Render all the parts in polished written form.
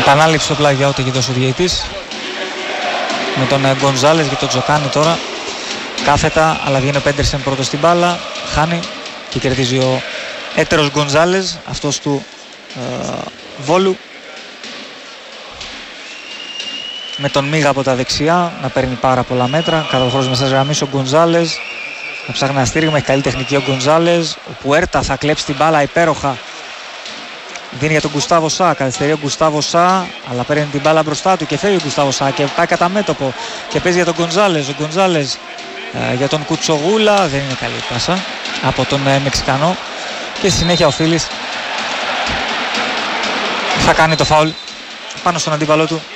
Επανάληψη στο πλάγιο out έχει δώσει ο διαιτητής με τον Γκονζάλες και τον Τζοκάνη τώρα. Κάθετα, αλλά βγαίνει ο Πέντερσεν πρώτος στην μπάλα, χάνει και κερδίζει ο έτερος Γκονζάλες, αυτός του Βόλου, με τον Μίγα από τα δεξιά να παίρνει πάρα πολλά μέτρα. Καταχρός μέσα γραμμής ο Γκονζάλες να ψάχνει ένα στήριγμα, έχει καλή τεχνική ο Γκονζάλες. Ο Πουέρτα θα κλέψει την μπάλα υπέροχα, δίνει για τον Γκουστάβο Σά, καθυστερεί ο Γκουστάβο Σά, αλλά παίρνει την μπάλα μπροστά του και φεύγει ο Γκουστάβο Σά και πάει κατά μέτωπο και παίζει για τον Γκονζάλες. Ο Γκονζάλες για τον Κουτσογούλα, δεν είναι καλή πάσα από τον Μεξικανό και στη συνέχεια ο Φίλης θα κάνει το φάουλ πάνω στον αντίπαλό του,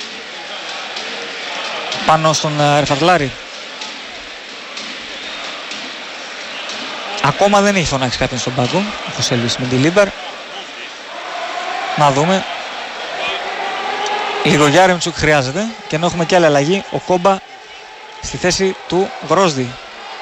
πάνω στον Ρεφατλάρη. Ακόμα δεν έχει φωνάξει κάποιον στον πάγκο ο Χωσέ Λουίς Μεντιλίμπαρ. Να δούμε. Λίγο Γιάρεμτσουκ χρειάζεται και ενώ έχουμε και άλλη αλλαγή, ο Κόμπα στη θέση του Γκρόσδη.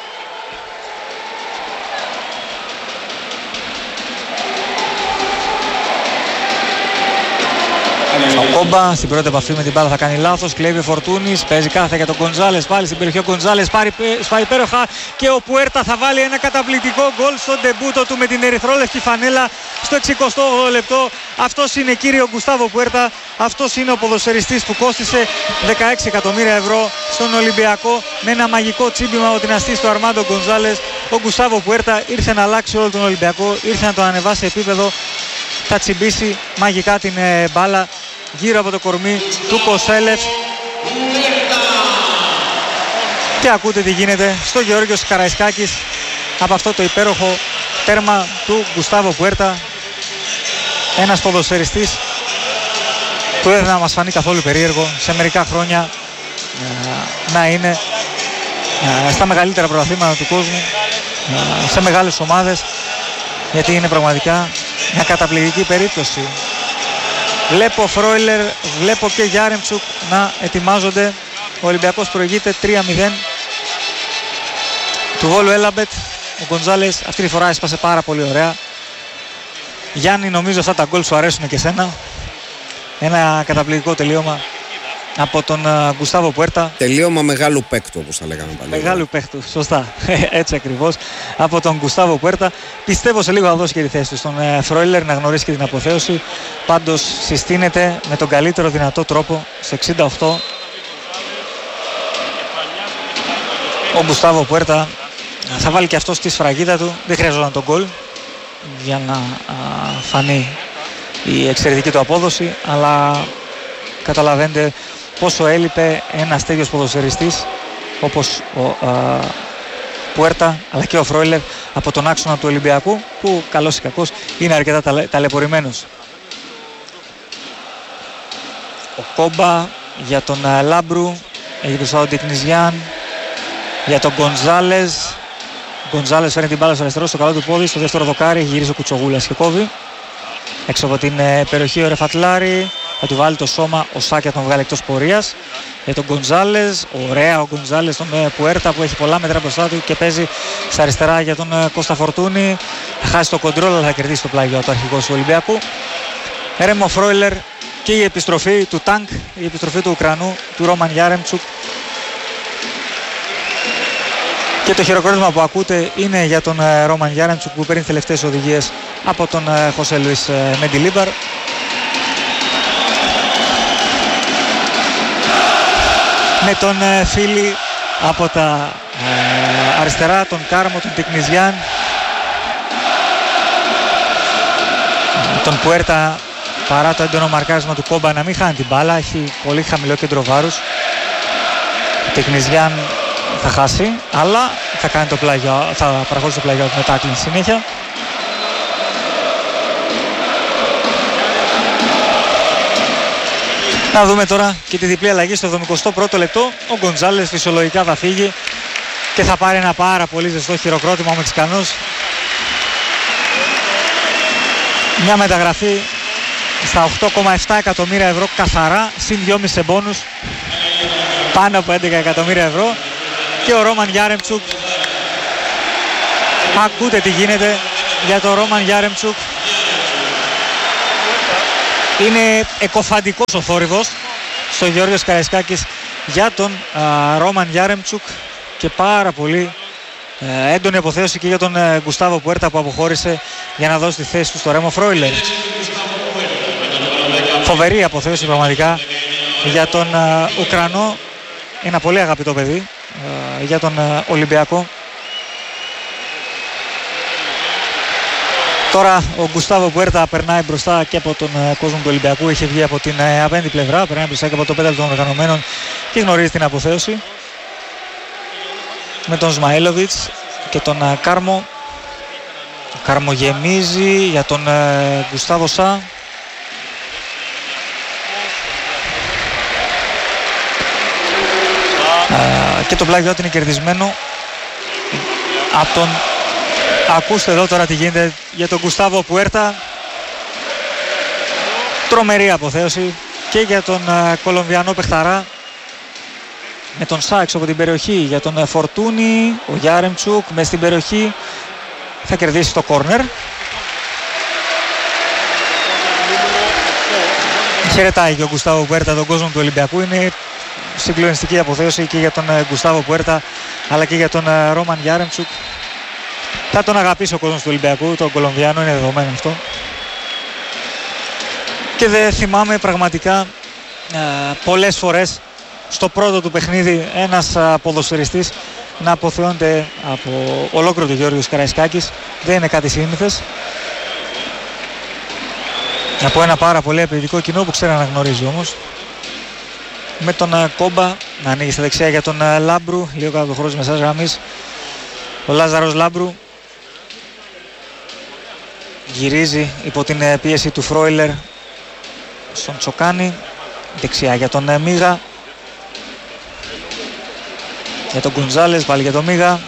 Ο Κόμπα στην πρώτη επαφή με την μπάλα θα κάνει λάθος, κλέβει ο Φορτούνης, παίζει κάθε για τον Γκονζάλες, πάλι στην περιοχή ο Γκονζάλες, σπάει υπέροχα και ο Πουέρτα θα βάλει ένα καταπληκτικό γκολ στο ντεμπούτο του με την ερυθρόλευκη φανέλα στο 68ο λεπτό. Αυτός είναι, κύριο Γκουστάβο Πουέρτα, αυτός είναι ο ποδοσφαιριστής που κόστισε 16 εκατομμύρια ευρώ στον Ολυμπιακό με ένα μαγικό τσίμπημα από την αστή του Αρμάντο Γκονζάλες. Ο Γκουστάβο Πουέρτα ήρθε να αλλάξει όλο τον Ολυμπιακό, ήρθε να τον ανεβάσει επίπεδο, θα τσιμπήσει μαγικά την μπάλα γύρω από το κορμί του Κοσέλεφ και ακούτε τι γίνεται στο Γεώργιος Καραϊσκάκης από αυτό το υπέροχο τέρμα του Γκουστάβο Πουέρτα, ένας ποδοσφαιριστής που δεν θα μας φανεί καθόλου περίεργο σε μερικά χρόνια να είναι στα μεγαλύτερα πρωταθλήματα του κόσμου, σε μεγάλες ομάδες, γιατί είναι πραγματικά μια καταπληκτική περίπτωση. Βλέπω Φρόιλερ, βλέπω και Γιάρεμτσουκ να ετοιμάζονται. Ο Ολυμπιακός προηγείται 3-0 του Βόλου Έλαμπετ. Ο Γκονζάλες αυτή τη φορά έσπασε πάρα πολύ ωραία. Γιάννη, νομίζω αυτά τα γκολ σου αρέσουν και εσένα. Ένα καταπληκτικό τελείωμα από τον Γκουστάβο Πουέρτα. Τελείωμα μεγάλου παίκτου, όπως θα λέγαμε πάλι. Μεγάλου παίκτου, σωστά. Έτσι ακριβώς. Από τον Γκουστάβο Πουέρτα. Πιστεύω σε λίγο θα δώσει και τη θέση του στον Φρόιλερ να γνωρίσει και την αποθέωση. Πάντως συστήνεται με τον καλύτερο δυνατό τρόπο σε 68. Ο Γκουστάβο Πουέρτα θα βάλει και αυτό στη σφραγίδα του. Δεν χρειαζόταν τον γκολ για να φανεί η εξαιρετική του απόδοση, αλλά καταλαβαίνετε πόσο έλειπε ένας τέτοιος ποδοσφαιριστής όπως ο Πουέρτα αλλά και ο Φρόιλερ από τον άξονα του Ολυμπιακού, που καλός ή κακός είναι αρκετά ταλαιπωρημένος. Ο Κόμπα για τον Λάμπρου, έχει μπροστά τον Τικνιζιάν για τον Γκονζάλες. Γκονζάλες φέρνει την μπάλα στο αριστερό, στο καλό του πόδι, στο δεύτερο δοκάρι, έχει γυρίσει ο Κουτσογούλας και κόβει. Έξω από την περιοχή ο Ρεφατλάρη, θα του βάλει το σώμα ο Σάκια, τον βγάλει εκτός πορείας. Για τον Γκονζάλες, ωραία ο Γκονζάλες, τον Πουέρτα που έχει πολλά μέτρα μπροστά του και παίζει στα αριστερά για τον Κώστα Φορτούνη. Θα χάσει το κοντρόλ, αλλά θα κερδίσει το πλάγιο του αρχηγός του Ολυμπιακού. Ρέμο Φρόιλερ και η επιστροφή του Τάνκ, η επιστροφή του Ουκρανού, του Ρόμαν Γιάρεμτσουκ. Και το χειροκρότημα που ακούτε είναι για τον Ρόμαν Γιάρεμτσουκ που παίρνει τελευταίες οδηγίες από τον Χωσέ Λουίς Μεντιλίμπαρ. Με τον Φίλη από τα αριστερά, τον Κάρμο, τον Τικνιζιάν, τον Πουέρτα, παρά το έντονο μαρκάρισμα του Κόμπα να μην χάνει την μπάλα, έχει πολύ χαμηλό κέντρο βάρους. Ο Τικνιζιάν θα χάσει, αλλά θα κάνει το πλάγιο, θα παραχωρήσει το πλάγιο μετά την συνέχεια. Να δούμε τώρα και τη διπλή αλλαγή στο 71ο λεπτό. Ο Γκονζάλες φυσιολογικά θα φύγει και θα πάρει ένα πάρα πολύ ζεστό χειροκρότημα ο Μεξικανός. Μια μεταγραφή στα 8,7 εκατομμύρια ευρώ καθαρά, συν 2,5 σε μπόνους, πάνω από 11 εκατομμύρια ευρώ. Και ο Ρόμαν Γιάρεμτσουκ, ακούτε τι γίνεται για τον Ρόμαν Γιάρεμτσουκ. Είναι εκοφαντικός ο θόρυβος στο Γεώργιος Καραϊσκάκης για τον Ρόμαν Γιάρεμτσουκ και πάρα πολύ έντονη αποθέωση και για τον Γκουστάβο Πουέρτα που αποχώρησε για να δώσει τη θέση του στο Ρέμο Φρόιλερ. Φοβερή αποθέωση πραγματικά για τον Ουκρανό, ένα πολύ αγαπητό παιδί για τον Ολυμπιακό. Τώρα ο Γκουστάβο Πουέρτα περνάει μπροστά και από τον κόσμο του Ολυμπιακού, είχε βγει από την απέναντι πλευρά, περνάει μπροστά και από το πέταλο των οργανωμένων και γνωρίζει την αποθέωση με τον Σμαήλοβιτς και τον Κάρμο. Ο Κάρμο γεμίζει για τον Γκουστάβο Σα. Και το πλάγιο του είναι κερδισμένο από τον... Ακούστε εδώ τώρα τι γίνεται για τον Γκουστάβο Πουέρτα. Τρομερή αποθέωση και για τον Κολομβιανό παιχταρά με τον Σάξ από την περιοχή, για τον Φορτούνι. Ο Γιάρεμτσουκ μες στην περιοχή θα κερδίσει το κόρνερ. Χαιρετάει και ο Γκουστάβο Πουέρτα τον κόσμο του Ολυμπιακού. Είναι συγκλονιστική αποθέωση και για τον Γκουστάβο Πουέρτα αλλά και για τον Ρόμαν Γιάρεμτσουκ. Θα τον αγαπήσει ο κόσμος του Ολυμπιακού, τον Κολομβιάνο, είναι δεδομένο αυτό. Και δεν θυμάμαι πραγματικά πολλές φορές στο πρώτο του παιχνίδι ένας ποδοσφαιριστής να αποθεώνεται από ολόκληρο του Γεώργιος Καραϊσκάκης. Δεν είναι κάτι σύνηθες. Από ένα πάρα πολύ απαιτητικό κοινό που ξέρει να αναγνωρίζει όμως. Με τον Κόμπα να ανοίγει στα δεξιά για τον Λάμπρου, λίγο κάτω το χρόνο της μεσάς γραμμής. Ο Λάζαρος Λάμπρου γυρίζει υπό την πίεση του Φρόιλερ στον Τσοκάνη, δεξιά για τον Μίγα, για τον Γκοντζάλες, πάλι για τον Μίγα,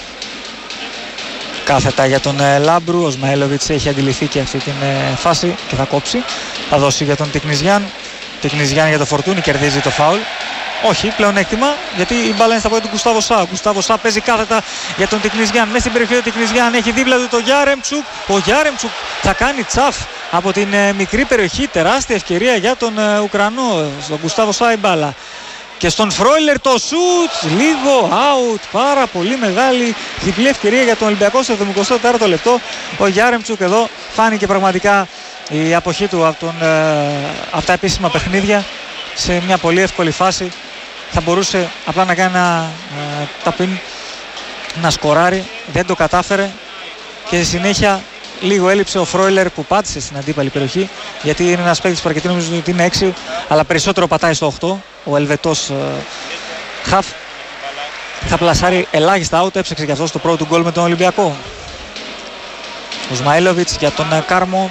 κάθετα για τον Λάμπρου. Ο Σμαήλοβιτς έχει αντιληφθεί και αυτή την φάση και θα κόψει, θα δώσει για τον Τικνιζιάν. Τικνιζιάν για το Φορτούνι, κερδίζει το φάουλ. Όχι, πλεονέκτημα, γιατί η μπάλα είναι στα πόδια του Γκουστάβο Σα. Ο Γκουστάβο Σα παίζει κάθετα για τον Τικνιζιάν. Μέσα στην περιοχή του Τικνιζιάν έχει δίπλα του τον Γιάρεμτσουκ. Ο Γιάρεμτσουκ θα κάνει τσαφ από την μικρή περιοχή. Τεράστια ευκαιρία για τον Ουκρανό. Στον Γκουστάβο Σα η μπάλα. Και στον Φρόιλερ το σουτ, λίγο out. Πάρα πολύ μεγάλη διπλή ευκαιρία για τον Ολυμπιακό στο 74ο λεπτό. Ο Γιάρεμτσουκ εδώ φάνηκε πραγματικά η αποχή του από τα επίσημα παιχνίδια. Σε μια πολύ εύκολη φάση θα μπορούσε απλά να κάνει ένα ταπίν, να σκοράρει, δεν το κατάφερε και στη συνέχεια λίγο έλειψε ο Φρόιλερ που πάτησε στην αντίπαλη περιοχή, γιατί είναι ένας παίκτης που αρκετή νομίζω ότι είναι 6 αλλά περισσότερο πατάει στο 8, ο Ελβετός χαφ. Θα πλασάρει ελάχιστα out, έψαξε και αυτό το πρώτο του γκολ με τον Ολυμπιακό. Ο Σμαήλοβιτς για τον Κάρμο.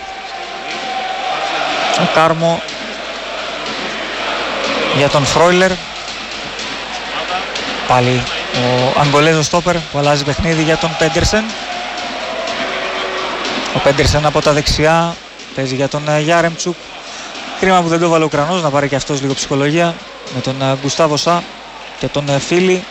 Ο Κάρμο για τον Φρόιλερ. Πάλι ο Αγγολέζος στόπερ που αλλάζει παιχνίδι για τον Πέντερσεν. Ο Πέντερσεν από τα δεξιά παίζει για τον Γιάρεμτσουκ. Κρίμα που δεν το βάλε ο Ουκρανός, να πάρει και αυτός λίγο ψυχολογία με τον Γκουστάβο Σα και τον Φίλι.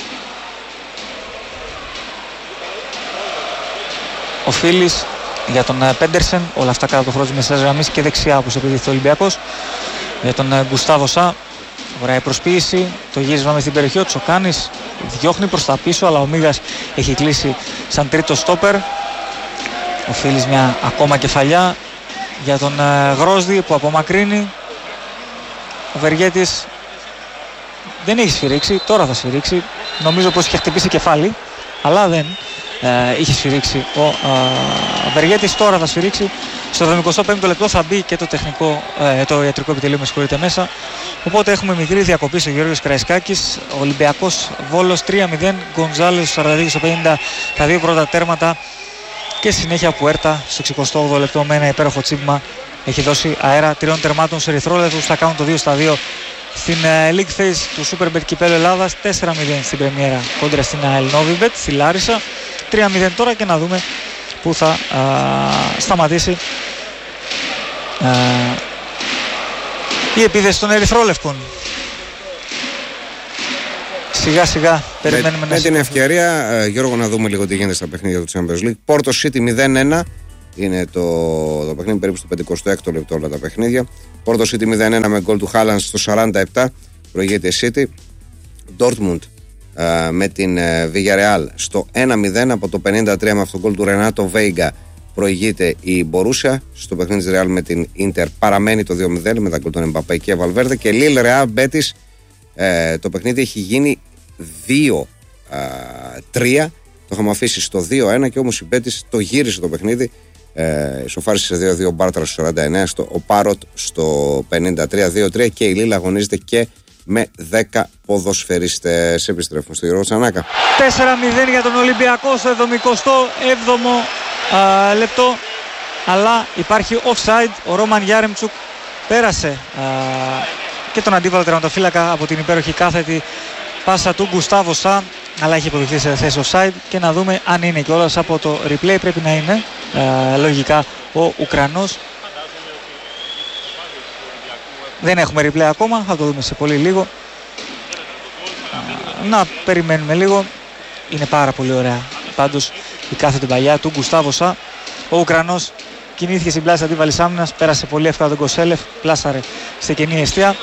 Ο Φίλης για τον Πέντερσεν, όλα αυτά κάτω από το χρόνο της μεσαίας γραμμής και δεξιά όπως επιδείχθηκε ο Ολυμπιακός. Για τον Γκουστάβο Σα, ωραία η προσποίηση, το γύρισμα μες στην περιοχή, ο Τσοκάνης διώχνει προς τα πίσω αλλά ο Μίγας έχει κλείσει σαν τρίτο στόπερ. Ο Φίλης μια ακόμα κεφαλιά για τον Γρόσδη που απομακρύνει. Ο Βεργέτης δεν έχει σφυρίξει, τώρα θα σφυρίξει. Νομίζω πως είχε χτυπήσει κεφάλι αλλά δεν είχε σφυρίξει ο Βεργέτης, τώρα θα σφυρίξει. Στο 75ο λεπτό θα μπει και το ιατρικό επιτελείο μέσα. Οπότε έχουμε μικρή διακοπή στο Γεώργιος Καραϊσκάκης. Ο Ολυμπιακός Βόλος 3-0, Γκοντζάλες στο 42 στο 50 τα δύο πρώτα τέρματα και συνέχεια Πουέρτα στο 68ο λεπτό με ένα υπέροχο τσίπημα έχει δώσει αέρα 3 τερμάτων σε ερυθρόλεπτους. Θα κάνουν το 2-2 στην League Phase του Superbet Κυπέλλου Ελλάδας. 4-0 στην πρεμιέρα κόντρα στην ΑΕΛ Novibet στη Λάρισα. 3-0 τώρα και να δούμε που θα σταματήσει η επίθεση των ερυθρόλευκων. Σιγά σιγά περιμένουμε με την ευκαιρία, Γιώργο, να δούμε λίγο τι γίνεται στα παιχνίδια του Champions League. Porto City 0-1, είναι το παιχνίδι, περίπου στο 56ο λεπτό όλα τα παιχνίδια. Πόρτο City 0-1 με γκολ του Χάλαντ στο 47, προηγείται η City. Dortmund με την Villarreal στο 1-0, από το 53 με αυτό το γκολ του Ρενάτο Βέιγκα προηγείται η Borussia. Στο παιχνίδι της Real με την Inter παραμένει το 2-0 με τα γκολ των Εμπαπέ και Βαλβέρδε. Και Lille Real Betis, το παιχνίδι έχει γίνει 2-3, το είχαμε αφήσει στο 2-1 και όμως η Betis το γύρισε το παιχνίδι, ισοφάρισε σε 2-2 ο Μπάρτρα στο 49, ο Πάροτ στο 53, 2-3 και η Lille αγωνίζεται και με 10 ποδοσφαιριστές. Επιστρέφουμε στο Γιώργο Τσανάκα. 4-0 για τον Ολυμπιακό στο 77ο λεπτό, αλλά υπάρχει offside. Ο Ρόμαν Γιάρεμτσουκ πέρασε και τον αντίπαλο τερματοφύλακα από την υπέροχη κάθετη πάσα του Γκουστάβο Σα, αλλά έχει υποδειχθεί σε θέση offside. Και να δούμε αν είναι κιόλας από το replay. Πρέπει να είναι λογικά ο Ουκρανός. Δεν έχουμε replay ακόμα, θα το δούμε σε πολύ λίγο. Να περιμένουμε λίγο. Είναι πάρα πολύ ωραία πάντως η κάθετη παλιά του Γκουστάβο Σα. Ο Ουκρανός κινήθηκε στην πλάση αντίβαλης άμυνας, πέρασε πολύ εύκολα τον Κοσέλεφ, πλάσαρε σε κενή εστία.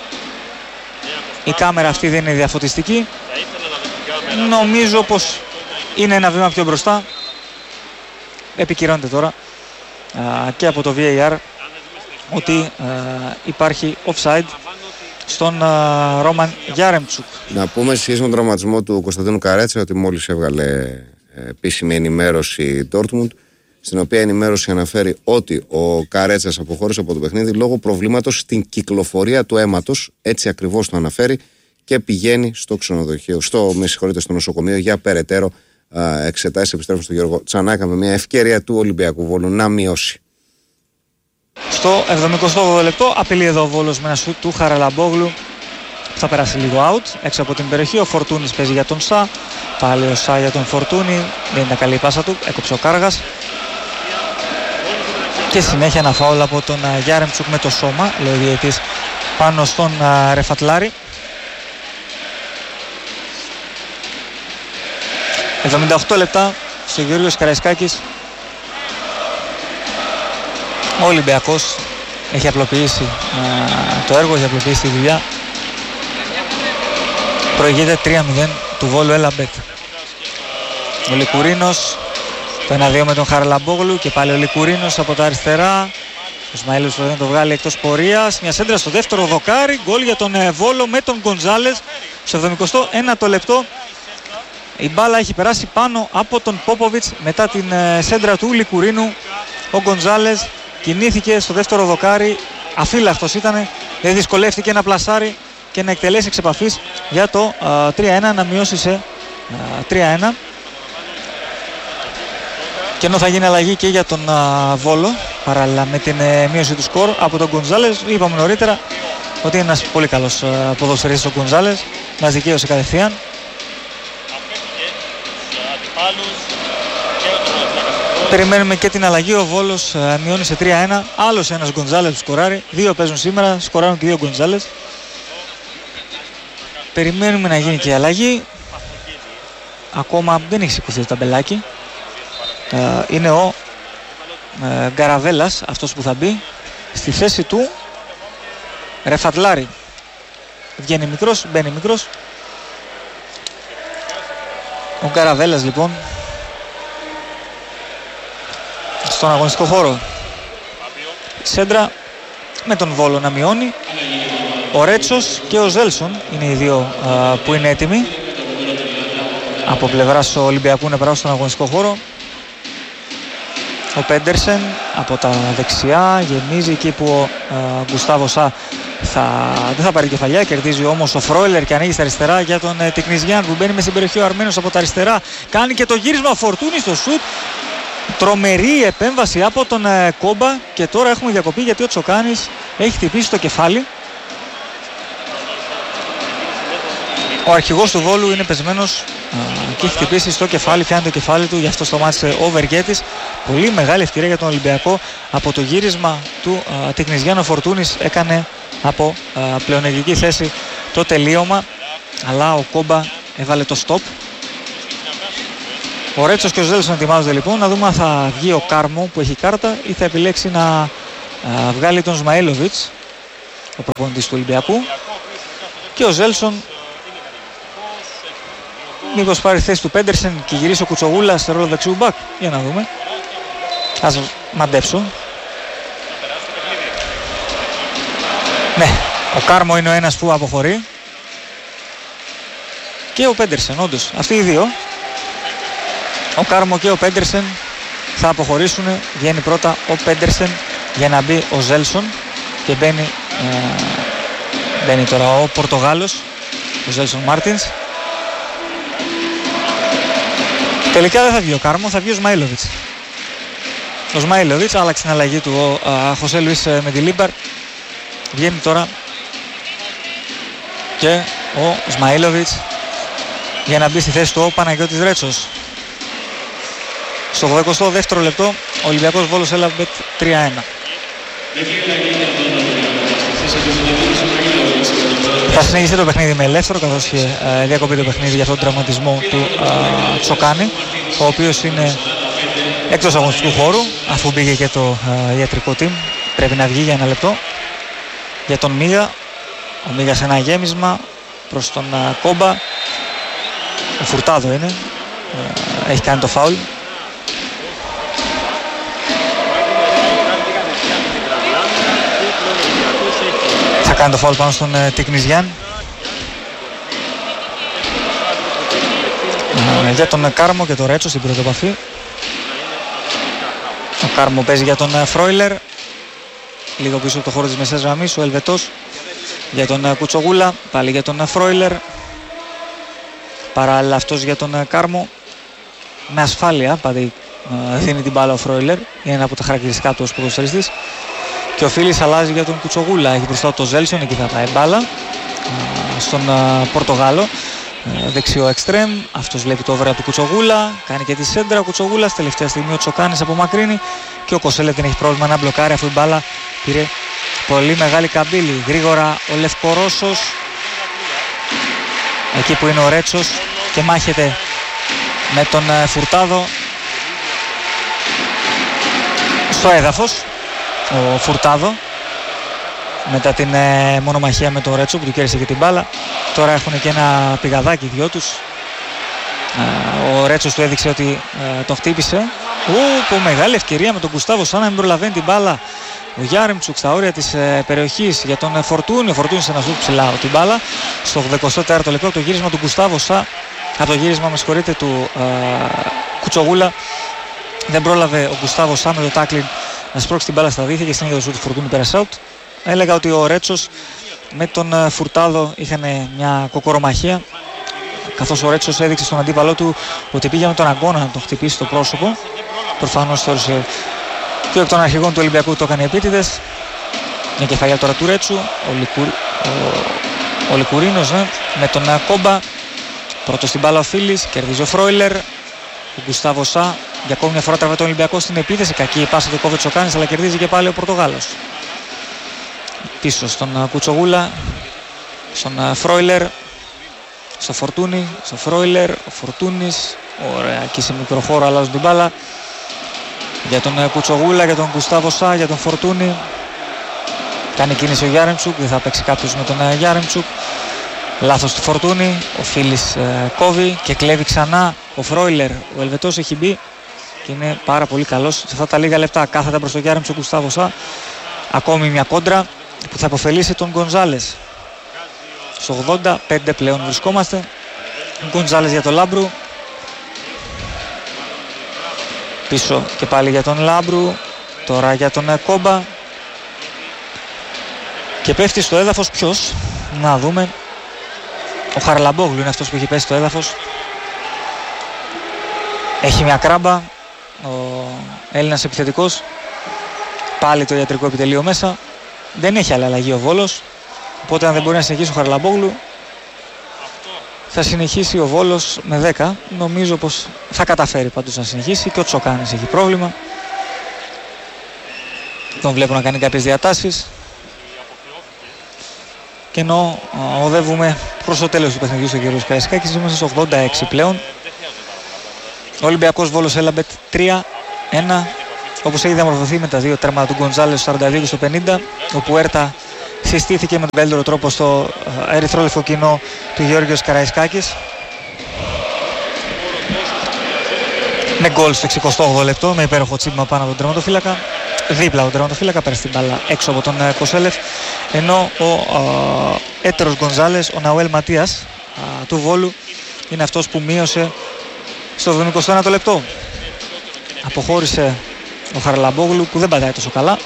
Η κάμερα αυτή δεν είναι διαφωτιστική. Νομίζω πως είναι ένα βήμα πιο μπροστά. Επικυρώνεται τώρα και από το VAR ότι υπάρχει offside στον Ρόμαν Γιάρεμτσουκ. Να πούμε σχέση με τον τραυματισμό του Κωνσταντίνου Καρέτσα ότι μόλις έβγαλε επίσημη ενημέρωση η Dortmund, στην οποία ενημέρωση αναφέρει ότι ο Καρέτσας αποχώρησε από το παιχνίδι λόγω προβλήματος στην κυκλοφορία του αίματος, έτσι ακριβώς το αναφέρει, και πηγαίνει στο ξενοδοχείο, στο νοσοκομείο για περαιτέρω εξετάσεις. Επιστρέφουμε στον Γιώργο Τσανάκα με μια ευκαιρία του Ολυμπιακού Βόλου να μειώσει. Στο 78ο λεπτό απειλεί εδώ ο Βόλος με ένα σουτ του Χαραλαμπόγλου. Θα περάσει λίγο out έξω από την περιοχή. Ο Φορτούνης παίζει για τον Σα. Πάλι ο Σα για τον Φορτούνη. Δεν ήταν καλή η πάσα του. Έκοψε ο Κάργας. Και συνέχεια ένα φάουλ από τον Γιάρεμτσουκ με το σώμα, λέει ο διαιτητής, πάνω στον Ρεφατλάρη. 78 λεπτά στο Γεώργιος Καραϊσκάκης. Ο Ολυμπιακός έχει απλοποιήσει το έργο, έχει απλοποιήσει τη δουλειά. Προηγείται 3-0 του Βόλου Ελαμπέτ. Ο Λικουρίνος, το 1-2 με τον Χαραλαμπόγλου και πάλι ο Λικουρίνος από τα αριστερά. Ο Ισμαήλος θα το βγάλει εκτός πορείας. Μια σέντρα στο δεύτερο δοκάρι. Γκολ για τον Βόλο με τον Γκονζάλες στο 71ο λεπτό. Η μπάλα έχει περάσει πάνω από τον Πόποβιτς μετά την σέντρα του Λικουρίνου. Ο Γκονζάλες κινήθηκε στο δεύτερο δοκάρι. Αφύλακτος ήταν. Δεν δυσκολεύτηκε να πλασάρει και να εκτελέσει εξ επαφής για το 3-1, να μειώσει σε 3-1. Και ενώ θα γίνει αλλαγή και για τον Βόλο παράλληλα με την μείωση του σκορ από τον Γκονζάλες. Είπαμε νωρίτερα ότι είναι ένας πολύ καλός ποδοσφαιριστής ο Γκονζάλες. Μας δικαίωσε κατευθείαν. Περιμένουμε και την αλλαγή. Ο Βόλος μειώνει σε 3-1. Άλλος ένας Γκονζάλες που σκοράρει. Δύο παίζουν σήμερα, σκοράρουν και δύο Γκονζάλες. Περιμένουμε να γίνει και η αλλαγή. Ακόμα δεν έχει σηκωθεί το ταμπελάκι. Είναι ο Γκαραβέλας αυτός που θα μπει στη θέση του Ρεφατλάρη. Βγαίνει μικρός, μπαίνει μικρός. Ο Γκαραβέλας λοιπόν στον αγωνιστικό χώρο. Σέντρα με τον Βόλο να μειώνει. Ο Ρέτσος και ο Ζέλσον είναι οι δύο που είναι έτοιμοι από πλευράς του Ολυμπιακού να περάσουν στον αγωνιστικό χώρο. Ο Πέντερσεν από τα δεξιά γεμίζει εκεί που ο Γκουστάβο Σα δεν θα πάρει κεφαλιά. Κερδίζει όμως ο Φρόιλερ και ανοίγει στα αριστερά για τον Τικνιζιάν που μπαίνει μες στην περιοχή. Ο Αρμένος από τα αριστερά κάνει και το γύρισμα. Φορτούνη στο σουτ. Τρομερή επέμβαση από τον Κόμπα και τώρα έχουμε διακοπή γιατί ο Τσοκάνης έχει χτυπήσει το κεφάλι. Ο αρχηγός του Βόλου είναι πεσμένος και έχει χτυπήσει στο κεφάλι, πιάνει το κεφάλι του, γι' αυτό σταμάτησε ο Βεργέτης. Πολύ μεγάλη ευκαιρία για τον Ολυμπιακό. Από το γύρισμα του Τικνιζιάν ο Φορτούνης έκανε από πλεονεκτική θέση το τελείωμα, αλλά ο Κόμπα έβαλε το stop. Ο Ρέτσος και ο Ζέλσον ετοιμάζονται λοιπόν. Να δούμε αν θα βγει ο Κάρμο που έχει κάρτα ή θα επιλέξει να βγάλει τον Σμαήλοβιτς, ο προπονητής του Ολυμπιακού. Και ο Ζέλσον μήπως πάρει θέση του Πέντερσεν και γυρίσει ο Κουτσογούλας σε ρόλο δεξιού μπακ. Για να δούμε. Ας μαντέψω. Ναι, ο Κάρμο είναι ο ένας που αποχωρεί. Και ο Πέντερσεν, όντως. Αυτοί οι δύο, ο Κάρμο και ο Πέντερσεν, θα αποχωρήσουν. Βγαίνει πρώτα ο Πέντερσεν για να μπει ο Ζέλσον. Και μπαίνει τώρα ο Πορτογάλος, ο Ζέλσον Μάρτινς. Τελικά δεν θα βγει ο Κάρμο, θα βγει ο Σμαήλοβιτς. Ο Σμαήλοβιτς άλλαξε την αλλαγή του ο Χωσέ Λουίς με τη Λίμπαρ. Βγαίνει τώρα και ο Σμαήλοβιτς για να μπει στη θέση του ο Παναγιώτης Ρέτσος. Στο 82ο λεπτό ο Ολυμπιακός Βόλος έλαβε 3-1. Θα συνεχιστεί το παιχνίδι με ελεύθερο, καθώς είχε διακοπεί το παιχνίδι για αυτόν τον τραυματισμό του Τσοκάνη, ο οποίος είναι εκτός αγωνιστικού χώρου, αφού μπήκε και το ιατρικό team. Πρέπει να βγει για ένα λεπτό. Για τον Μίγα, ο Μίγα σε ένα γέμισμα προς τον Κόμπα. Ο Φουρτάδο είναι, έχει κάνει το φάουλ. Θα κάνει το φάουλ πάνω στον Τικνιζιάν. Για τον Κάρμο και τον Ρέτσο στην πρώτη επαφή. Ο Κάρμο παίζει για τον Φρόιλερ. Λίγο πίσω από το χώρο της μεσαίας γραμμής ο Ελβετός. Για τον Κουτσογούλα, πάλι για τον Φρόιλερ. Παράλληλα αυτός για τον Κάρμο. Με ασφάλεια πάντα δίνει την μπάλα ο Φρόιλερ. Είναι ένα από τα χαρακτηριστικά του ως ποδοσφαιριστής. Και ο Φίλης αλλάζει για τον Κουτσογούλα. Έχει μπροστά το Ζέλσον, εκεί θα πάει μπάλα. Στον Πορτογάλο. Δεξιό εξτρέμ. Αυτός βλέπει το over από τον Κουτσογούλα. Κάνει και τη σέντρα. Ο Κουτσογούλας. Τελευταία στιγμή ο Τσοκάνης απομακρύνει. Και ο Κοσέλε δεν έχει πρόβλημα να μπλοκάρει, αφού η μπάλα πήρε πολύ μεγάλη καμπύλη. Γρήγορα ο Λευκορώσος. Εκεί που είναι ο Ρέτσος και μάχεται με τον Φουρτάδο στο έδαφος. Ο Φουρτάδο μετά την μονομαχία με τον Ρέτσο που του κέρδισε και την μπάλα. Τώρα έχουν και ένα πηγαδάκι οι δυο τους. Ο Ρέτσος του έδειξε ότι τον χτύπησε. Που μεγάλη ευκαιρία με τον Γκουστάβο Σά να μην προλαβαίνει την μπάλα. Ο Γιάρεμτσουκ στα όρια της περιοχής για τον Φορτούνι. Ο Φορτούνι σε ένα σουτ ψηλά την μπάλα. Στο 84ο λεπτό το γύρισμα του Γκουστάβο Σά. Από το γύρισμα του Κουτσογούλα. Δεν πρόλαβε ο Γκουστάβο Σά με το τάκλιν να σπρώξει την μπάλα στα δίχτυα και συνέχεια το σουτ του Φορτούνι πέρασε out. Έλεγα ότι ο Ρέτσος με τον Φουρτάδο είχαν μια κοκορομαχία. Καθώς ο Ρέτσος έδειξε στον αντίπαλό του ότι πήγε με τον αγκώνα να τον χτυπήσει στο πρόσωπο. Προφανώς θεώρησε και εκ των αρχηγών του Ολυμπιακού το έκανε επίτηδες. Μια κεφαλιά τώρα του Ρέτσου. Ο Λικουρίνος με τον Κόμπα. Πρώτο στην μπάλα ο Φίλης. Κερδίζει ο Φρόιλερ. Ο Γκουστάβο Σά για ακόμη μια φορά τραβάει τον Ολυμπιακό στην επίθεση. Κακή η πάσα του κόβει Τσοκάνης, αλλά κερδίζει και πάλι ο Πορτογάλος. Πίσω στον Κουτσογούλα. Στον Φρόιλερ. Στο Φορτούνι, στο Φρόιλερ, ο Φορτούνης, ωραία, εκεί σε μικροχώρο αλλάζουν την μπάλα. Για τον Κουτσογούλα, για τον Γκουστάβο Σά, για τον Φορτούνι. Κάνει κίνηση ο Γιάρεμτσουκ, δεν θα παίξει κάποιος με τον Γιάρεμτσουκ. Λάθος του Φορτούνι, ο Φίλης κόβει και κλέβει ξανά ο Φρόιλερ. Ο Ελβετός έχει μπει και είναι πάρα πολύ καλός σε αυτά τα λίγα λεπτά. Κάθετα προς τον Γιάρεμτσουκ, Γκουστάβο Σά. Ακόμη μια κόντρα που θα αποφελήσει τον Γκονζάλες. Στο 85 πλέον βρισκόμαστε. Γκοντζάλες για τον Λάμπρου. Πίσω και πάλι για τον Λάμπρου. Τώρα για τον Κόμπα. Και πέφτει στο έδαφος ποιος? Να δούμε. Ο Χαρλαμπόγλου είναι αυτός που έχει πέσει στο έδαφος. Έχει μια κράμπα. Ο Έλληνας επιθετικός. Πάλι το ιατρικό επιτελείο μέσα. Δεν έχει άλλη αλλαγή ο Βόλος. Οπότε αν δεν μπορεί να συνεχίσει ο Χαρλαμπόγλου, θα συνεχίσει ο Βόλος με 10. Νομίζω πως θα καταφέρει πάντως να συνεχίσει. Και ο Τσοκάνης έχει πρόβλημα. Τον βλέπω να κάνει κάποιες διατάσεις. Και ενώ οδεύουμε προς το τέλος του παιχνιδιού στον κύριο Καραϊσκάκης, είμαστε στο 86 πλέον. Ολυμπιακός Βόλος Έλαμπετ 3-1. Όπως έχει διαμορφωθεί με τα δύο τέρματα του Γκοντζάλες στο 42 και στο 50. Ο Πουέρτα συστήθηκε με τον καλύτερο τρόπο στο ερυθρόλευκο κοινό του Γεώργιος Καραϊσκάκης. Με γκολ στο 68 λεπτό, με υπέροχο τσίπημα πάνω από τον τερματοφύλακα. Δίπλα από τον τερματοφύλακα, πέρασε την μπάλα έξω από τον Κοσέλεφ. Ενώ ο έτερος Γκονζάλες, ο Ναουέλ Ματίας του Βόλου, είναι αυτός που μείωσε στο 71ο λεπτό. Αποχώρησε ο Χαραλαμπόγλου που δεν πατάει τόσο καλά.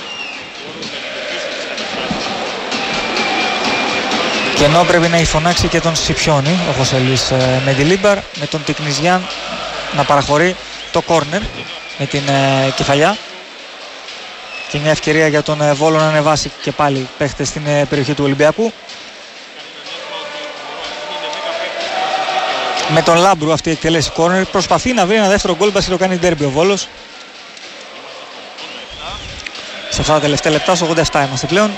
Και ενώ πρέπει να υφωνάξει και τον Σιπιόνι, ο Χωσελής Μεντιλίμπαρ, με τον Τικνιζιάν να παραχωρεί το κόρνερ με την κεφαλιά. Και μια ευκαιρία για τον Βόλο να ανεβάσει και πάλι παίχτες στην περιοχή του Ολυμπιακού. Με τον Λάμπρου αυτή η εκτελέση κόρνερ προσπαθεί να βρει ένα δεύτερο γκολ, μπας και το κάνει ντέρμπι ο Βόλος. Σε αυτά τα τελευταία λεπτά, στο 87 είμαστε πλέον.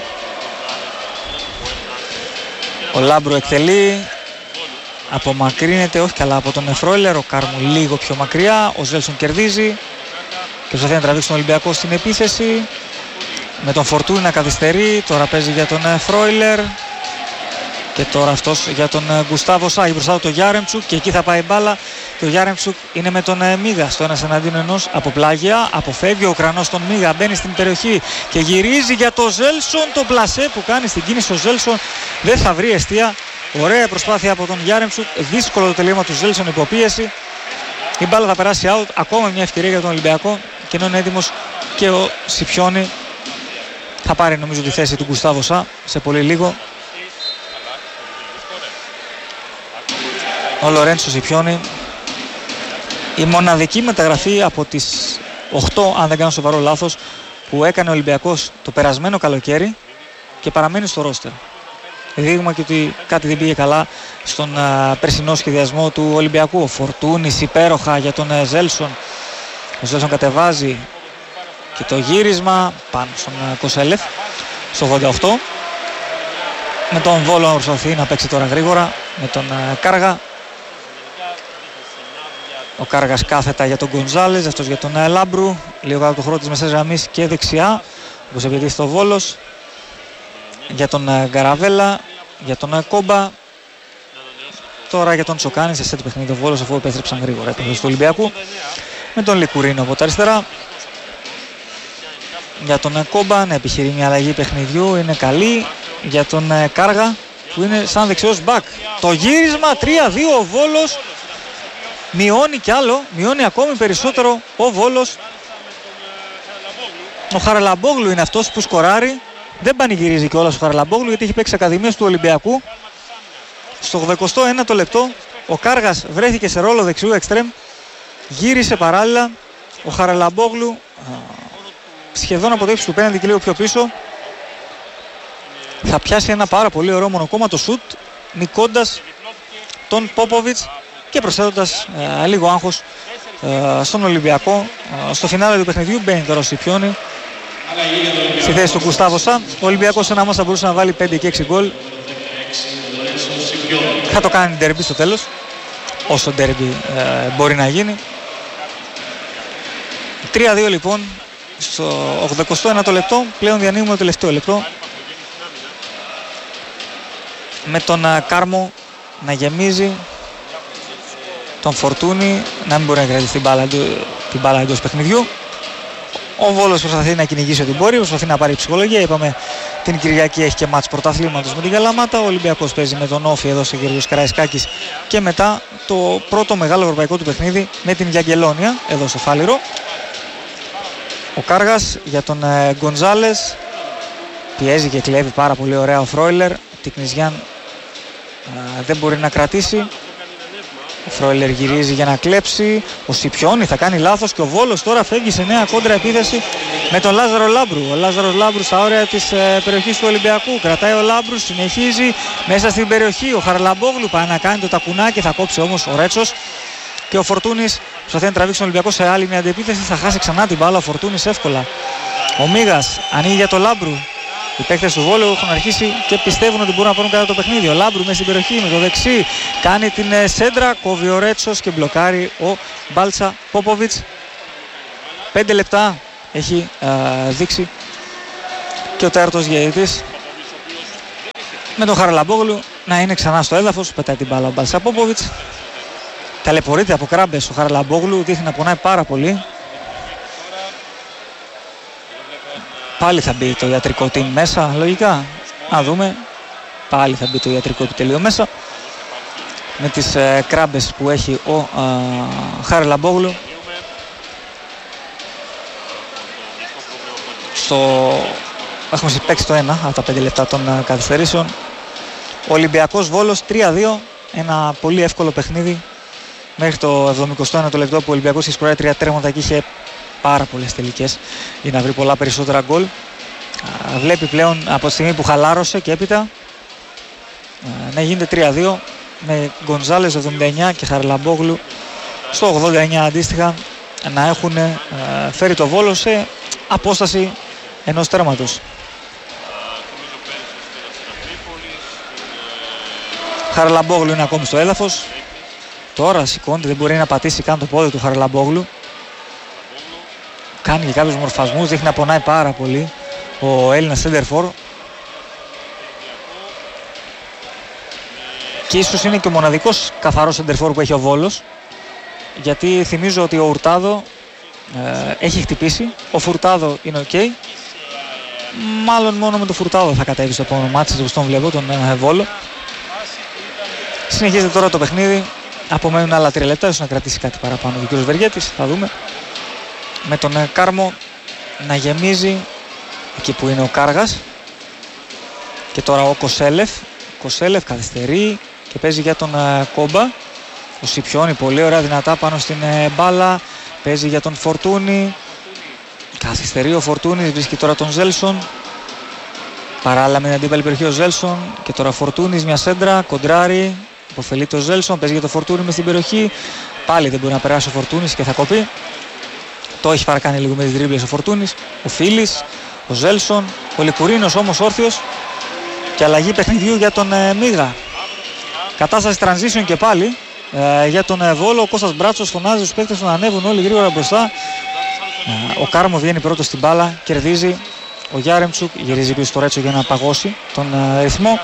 Ο Λάμπρου εκτελεί, απομακρύνεται, όχι καλά από τον Φρόιλερ, ο Κάρμου λίγο πιο μακριά, ο Ζέλσον κερδίζει και προσπαθεί να τραβήξει τον Ολυμπιακό στην επίθεση. Με τον Φορτούνι να καθυστερεί, τώρα παίζει για τον Φρόιλερ και τώρα αυτός για τον Γκουστάβο Σάγη, μπροστά του το Γιάρεμτσουκ και εκεί θα πάει μπάλα. Και ο Γιάρεμτσουκ είναι με τον Μίγα στο 1-1 από πλάγια, αποφεύγει ο Ουκρανός τον Μίγα, μπαίνει στην περιοχή και γυρίζει για το Ζέλσον, το πλασέ που κάνει στην κίνηση ο Ζέλσον δεν θα βρει εστία. Ωραία προσπάθεια από τον Γιάρεμτσουκ, δύσκολο το τελείωμα του Ζέλσον, υποπίεση. Η μπάλα θα περάσει out, ακόμα μια ευκαιρία για τον Ολυμπιακό και ενώ είναι έτοιμος και ο Σιπιόνι θα πάρει νομίζω τη θέση του Γκουστάβο Σα σε πολύ λίγο. Ο Λορέντσο Σιπιόνι, η μοναδική μεταγραφή από τις 8, αν δεν κάνω σοβαρό λάθος, που έκανε ο Ολυμπιακός το περασμένο καλοκαίρι και παραμένει στο ρόστερ. Δείγμα και ότι κάτι δεν πήγε καλά στον περσινό σχεδιασμό του Ολυμπιακού. Ο Φορτούνης υπέροχα για τον Ζέλσον. Ο Ζέλσον κατεβάζει και το γύρισμα πάνω στον Κοσέλεφ στο 88. Με τον Βόλο να προσπαθεί να παίξει τώρα γρήγορα με τον Κάργα. Ο Κάργας κάθετα για τον Γκονζάλες, αυτός για τον Λάμπρου. Λίγο κάτω το χώρο της μεσαίας γραμμής και δεξιά, όπως επειδή στο Βόλος. Για τον Γκαραβέλα, για τον Κόμπα. Τώρα για τον Τσοκάνη σε σετ παιχνίδι ο Βόλος, αφού επέστρεψαν γρήγορα επίθεση του Ολυμπιακού. Με τον Λικουρίνο από τα αριστερά. Για τον Κόμπα να επιχειρεί μια αλλαγή παιχνιδιού, είναι καλή. Για τον Κάργα που είναι σαν δεξιός μπακ. Το γύρισμα 3-2 ο Βόλος. Μειώνει κι άλλο, μειώνει ακόμη περισσότερο ο Βόλος. Ο Χαραλαμπόγλου είναι αυτός που σκοράρει. Δεν πανηγυρίζει κιόλας ο Χαραλαμπόγλου γιατί έχει παίξει ακαδημίες του Ολυμπιακού. Στο 81ο λεπτό ο Κάργας βρέθηκε σε ρόλο δεξιού εξτρέμ. Γύρισε παράλληλα. Ο Χαραλαμπόγλου σχεδόν από το ύψος του πέναντι και λίγο πιο πίσω θα πιάσει ένα πάρα πολύ ωραίο μονοκόμματο σουτ, νικώντας τον Πόποβιτς και προσθέτοντας λίγο άγχος στον Ολυμπιακό. Στο φινάλε του παιχνιδιού μπαίνει τώρα ο Σιπιόνι στη θέση του Γκουστάβο Σα. Ο Ολυμπιακός ένα θα μπορούσε να βάλει 5 και 6 γκολ. Θα το κάνει ντέρμπι στο τέλος, όσο ντέρμπι μπορεί να γίνει. 3-2 λοιπόν στο 81ο λεπτό. Πλέον διανύουμε το τελευταίο λεπτό με τον Κάρμο να γεμίζει, τον Φορτούνι να μην μπορεί να κρατήσει την μπάλα εντός παιχνιδιού. Ο Βόλος προσπαθεί να κυνηγήσει ό,τι μπορεί, προσπαθεί να πάρει ψυχολογία. Είπαμε την Κυριακή έχει και μάτς πρωταθλήματος με την Καλαμάτα. Ο Ολυμπιακός παίζει με τον Όφη εδώ στο Γεωργιος Καραϊσκάκης και μετά το πρώτο μεγάλο ευρωπαϊκό του παιχνίδι με την Γιαγκελόνια εδώ στο Φάληρο. Ο Κάργας για τον Γκονζάλες, πιέζει και κλέβει πάρα πολύ ωραία ο Φρόιλερ. Τικνιζιάν δεν μπορεί να κρατήσει. Ο Φρόιλερ γυρίζει για να κλέψει. Ο Σιπιόνι θα κάνει λάθος και ο Βόλος τώρα φεύγει σε νέα κόντρα επίθεση με τον Λάζαρο Λάμπρου. Ο Λάζαρος Λάμπρου στα όρια της περιοχής του Ολυμπιακού. Κρατάει ο Λάμπρου, συνεχίζει μέσα στην περιοχή. Ο Χαραλαμπόγλου πάει να κάνει το τακουνάκι, θα κόψει όμως ο Ρέτσος. Και ο Φορτούνης προσπαθεί να τραβήξει τον Ολυμπιακό σε άλλη μια αντεπίθεση. Θα χάσει ξανά την μπάλα ο Φορτούνης εύκολα. Ο Μίγας ανοίγει για τον Λάμπρου. Οι παίκτες του Βόλου έχουν αρχίσει και πιστεύουν ότι μπορούν να πάρουν κατά το παιχνίδι. Ο Λάμπρου μέσα στην περιοχή με το δεξί κάνει την σέντρα, κόβει ο Ρέτσος και μπλοκάρει ο Μπάλτσα Πόποβιτς. 5 λεπτά έχει δείξει και ο τέταρτος διαιτητής με τον Χαραλαμπόγλου να είναι ξανά στο έδαφος. Πετάει την μπάλα ο Μπάλτσα Πόποβιτς. Ταλαιπωρείται από κράμπες ο Χαραλαμπόγλου, δείχνει να πονάει πάρα πολύ. Πάλι θα μπει το ιατρικό team μέσα, λογικά. Να δούμε. Πάλι θα μπει το ιατρικό επιτελείο μέσα. Με τις κράμπες που έχει ο Χαραλαμπόγλου. Έχουμε συμπαίξει το 1 από τα 5 λεπτά των καθυστερήσεων. Ο Ολυμπιακός Βόλος 3-2. Ένα πολύ εύκολο παιχνίδι. Μέχρι το 71ο λεπτό που ο Ολυμπιακός είχε σκοράρει 3 τέρματα και είχε πάρα πολλές τελικές για να βρει πολλά περισσότερα γκολ. Βλέπει πλέον από τη στιγμή που χαλάρωσε και έπειτα να γίνεται 3-2 με Γκονζάλες 79 και Χαραλαμπόγλου στο 89 αντίστοιχα να έχουν φέρει το Βόλο σε απόσταση ενός τέρματος. Χαραλαμπόγλου είναι ακόμη στο έδαφος. Τώρα σηκώνεται, δεν μπορεί να πατήσει καν το πόδι του Χαραλαμπόγλου. Κάνει και κάποιους μορφασμούς, δείχνει να πονάει πάρα πολύ ο Έλληνας σέντερφορ. Και ίσως είναι και ο μοναδικός καθαρός σέντερφορ που έχει ο Βόλος. Γιατί θυμίζω ότι ο Ουρτάδο έχει χτυπήσει, ο Φουρτάδο είναι ok. Μάλλον μόνο με τον Φουρτάδο θα κατέβει στο επόμενο μάτσο, όπως τον βλέπω, τον Βόλο. Συνεχίζεται τώρα το παιχνίδι. Απομένουν άλλα 3 λεπτά, ίσως να κρατήσει κάτι παραπάνω ο κ. Βεργέτης, θα δούμε. Με τον Κάρμο να γεμίζει εκεί που είναι ο Κάργας. Και τώρα ο Κοσέλεφ. Κοσέλεφ καθυστερεί και παίζει για τον Κόμπα. Ο Σιπιώνει πολύ ωραία δυνατά πάνω στην μπάλα. Παίζει για τον Φορτούνη. Καθυστερεί ο Φορτούνης, βρίσκει τώρα τον Ζέλσον. Παράλληλα με την αντίπαλη περιοχή ο Ζέλσον. Και τώρα Φορτούνης, μια σέντρα, κοντράρει. Υποφελεί το Ζέλσον, παίζει για το Φορτούνη μες στην περιοχή. Πάλι δεν μπορεί να περάσει ο Φορτούνης και θα κοπεί. Το έχει παρακάνει λίγο με τις δρίμπλες ο Φορτούνης. Ο Φίλης, ο Ζέλσον, ο Λικουρίνος όμως όρθιος. Και αλλαγή παιχνιδιού για τον Μίγα. Κατάσταση transition και πάλι για τον Βόλο. Ο Κώστας Μπράτσος φωνάζει στους παίκτες να ανέβουν όλοι γρήγορα μπροστά. Ο Κάρμο βγαίνει πρώτος στην μπάλα, κερδίζει. Ο Γιάρεμτσουκ γυρίζει πίσω στο Ρέτσο για να παγώσει τον ρυθμό.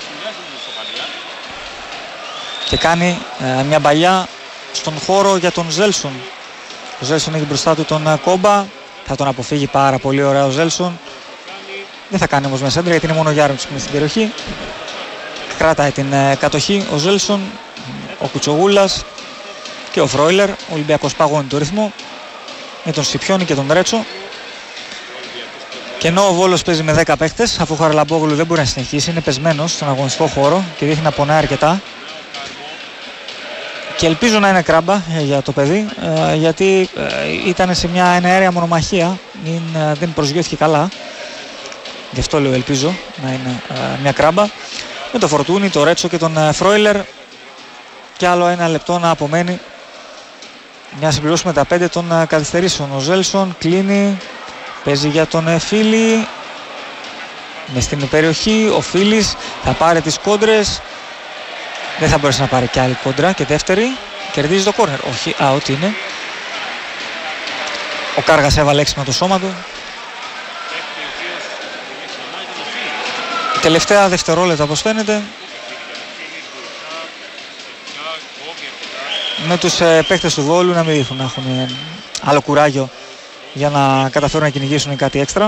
Και κάνει μια μπαλιά στον χώρο για τον Ζέλσον. Ο Ζέλσον έχει μπροστά του τον Κόμπα. Θα τον αποφύγει πάρα πολύ ωραία ο Ζέλσον. Δεν θα κάνει όμως μια σέντρα γιατί είναι μόνο ο Γιάρεμτσουκ μες στην περιοχή. Κράταει την κατοχή ο Ζέλσον, ο Κουτσογούλας και ο Φρόιλερ. Ο Ολυμπιακός παγώνει το ρυθμό με τον Σιπιώνη και τον Ρέτσο. Και ενώ ο Βόλος παίζει με 10 παίχτες, αφού ο Χαραλαμπόγλου δεν μπορεί να συνεχίσει, είναι πεσμένος στον αγωνιστικό χώρο και δείχνει να πονάει αρκετά. Και ελπίζω να είναι κράμπα για το παιδί, γιατί ήταν σε μια εναέρια μονομαχία, δεν προσγειώθηκε καλά. Γι' αυτό λέω ελπίζω να είναι μια κράμπα. Με το Φορτούνι, το Ρέτσο και τον Φρόιλερ. Και άλλο 1 λεπτό να απομένει. Μια συμπληρώσουμε τα 5 των καθυστερήσεων. Ο Ζέλσον κλείνει, παίζει για τον Φίλη. Μες στην περιοχή, ο Φίλης θα πάρει τις κόντρες. Δεν θα μπορέσει να πάρει και άλλη κόντρα. Και δεύτερη, κερδίζει το κόρνερ. Όχι, out είναι. Ο Κάργας έβαλε έξι με το σώμα του. Τελευταία δευτερόλεπτα όπως φαίνεται. Με τους παίκτες του Βόλου να μην δείχνουν να έχουν άλλο κουράγιο για να καταφέρουν να κυνηγήσουν κάτι έξτρα.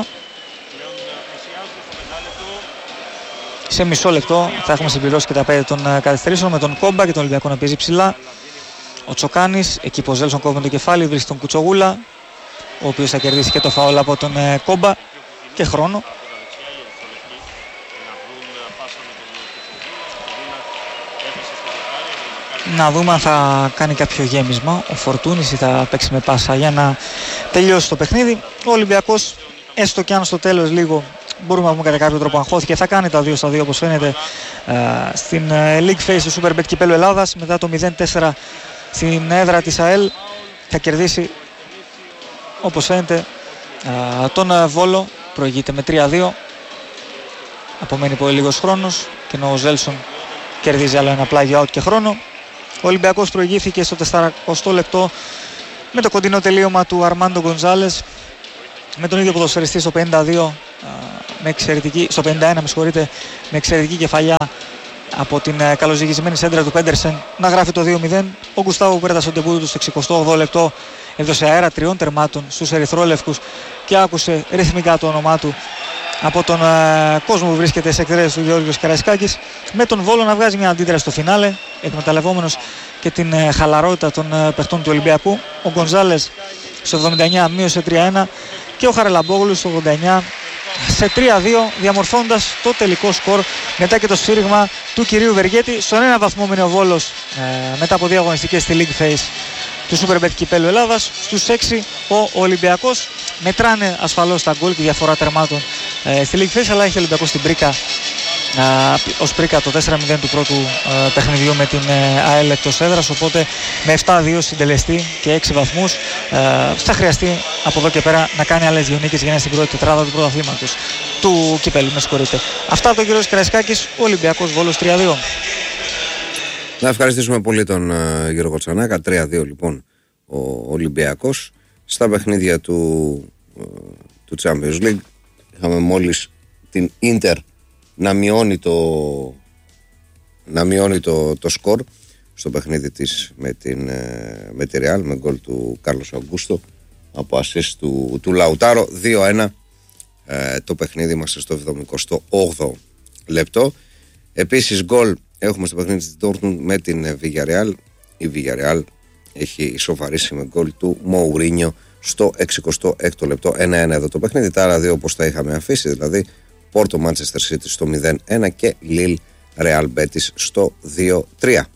Σε μισό λεπτό θα έχουμε συμπληρώσει και τα 5 των καθυστερήσεων με τον Κόμπα και τον Ολυμπιακό να παίζει ψηλά. Ο Τσοκάνης, εκεί που ο Ζέλσον κόβει με το κεφάλι, βρίσκει τον Κουτσογούλα, ο οποίος θα κερδίσει και το φάουλ από τον Κόμπα και χρόνο. Να δούμε αν θα κάνει κάποιο γέμισμα ο Φορτούνης ή θα παίξει με πάσα για να τελειώσει το παιχνίδι. Ο Ολυμπιακός, έστω και αν στο τέλος λίγο μπορούμε να πούμε κατά κάποιο τρόπο αγχώθηκε, θα κάνει τα 2-2 όπως φαίνεται στην League Phase του Superbet Κυπέλλου Ελλάδας. Μετά το 0-4 στην έδρα της ΑΕΛ θα κερδίσει όπως φαίνεται τον Βόλο, προηγείται με 3-2. απομένει πολύ λίγος χρόνος και ενώ ο Ζέλσον κερδίζει άλλο ένα πλάγιο out και χρόνο. Ο Ολυμπιακός προηγήθηκε στο 40 λεπτό με το κοντινό τελείωμα του Αρμάντο Γκονζάλες, με τον ίδιο ποδοσφαιριστή στο 52, στο 51 με εξαιρετική κεφαλιά από την καλοζυγισμένη σέντρα του Πέντερσεν να γράφει το 2-0. Ο Γκουστάβο Πέρτα στο ντεμπούτο του στο 68 λεπτό έδωσε αέρα 3 τερμάτων στους ερυθρόλευκους και άκουσε ρυθμικά το όνομά του από τον κόσμο που βρίσκεται σε εκτέλεση του Γιώργος Καραϊσκάκης, με τον Βόλο να βγάζει μια αντίδραση στο φινάλε, εκμεταλλευόμενος και την χαλαρότητα των παιχτών του Ολυμπιακού. Ο Γκονζάλες στο 79 μείωσε 3-1 και ο Χαραλαμπόγλου στο 89 σε 3-2, διαμορφώντας το τελικό σκορ μετά και το σφύριγμα του κυρίου Βεργέτη. Στον ένα βαθμό μείνει ο Βόλος μετά από 2 αγωνιστικές στη League Phase του Superbet Κυπέλλου Ελλάδας. Στους 6 ο Ολυμπιακός. Μετράνε ασφαλώς τα γκολ και διαφορά τερμάτων στη League Phase, αλλά έχει ο Ολυμπιακός την πρίκα ως πρίκα το 4-0 του πρώτου παιχνιδιού με την ΑΕΛ εκτός έδρας, οπότε με 7-2 συντελεστή και 6 βαθμούς θα χρειαστεί από εδώ και πέρα να κάνει άλλες 2 νίκες για να είναι στην πρώτη τετράδα του πρωταθλήματος του Κυπέλλου. Με συγχωρείτε. Αυτά από τον κύριο Καραϊσκάκης, Ολυμπιακός Βόλος 3-2. Να ευχαριστήσουμε πολύ τον Γιώργο Τσανάκα. 3-2 λοιπόν ο Ολυμπιακός. Στα παιχνίδια του Champions League είχαμε μόλις την Ίντερ να μειώνει το σκορ στο παιχνίδι της με τη Real, με γκολ του Κάρλος Αγκούστο από assist του Λαουτάρο. 2-1 το παιχνίδι μας στο 78ο λεπτό. Επίσης γκολ έχουμε στο παιχνίδι της Dortmund με την Villarreal. Η Villarreal έχει ισοφαρίσει με γκολ του Μοουρίνιο στο 66ο λεπτό. 1-1 εδώ το παιχνίδι. Τα άλλα δύο όπως τα είχαμε αφήσει, δηλαδή Πόρτο Manchester City στο 0-1 και Lille Real Betis στο 2-3.